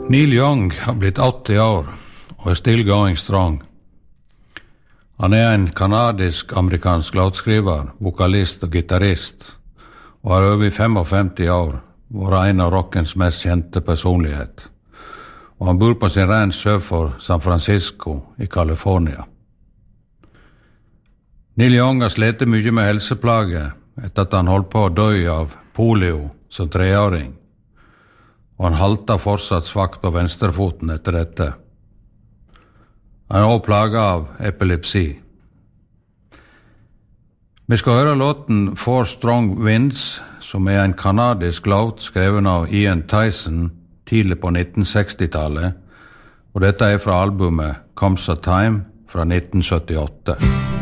Neil Young har blitt 80 år og still going strong. Han en kanadisk-amerikansk låtskriver, vokalist og gitarrist, og har over 55 år vært en av rockens mest kjente personlighet. Og han bor på sin ranch sør for San Francisco i California. Neil Young har slitt mye med helseplager etter at han holdt på å dø av polio som 3-åring. Og han halter fortsatt svakt på venstrefoten etter dette. Han er også plaget av epilepsi. Vi skal høre låten Four Strong Winds, som en kanadisk låt skrevet av Ian Tyson tidlig på 1960-tallet, og dette fra albumet Comes a Time fra 1978.